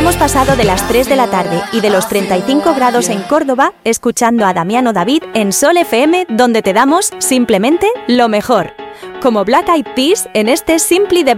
Hemos pasado de las 3 de la tarde y de los 35 grados en Córdoba escuchando a Damiano David en Sol FM, donde te damos simplemente lo mejor. Como Black Eyed Peas en este Simply the